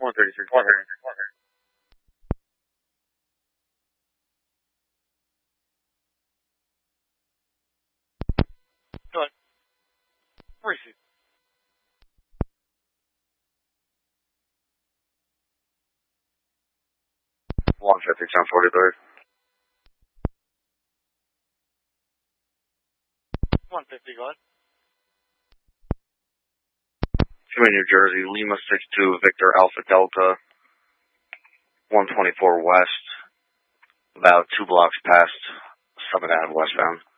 133. 133. Go ahead. Receive. 150, 1043. 150, go ahead. Huey, New Jersey, Lima 62, Victor Alpha Delta, 124 West, about 2 blocks past 7th Ave westbound.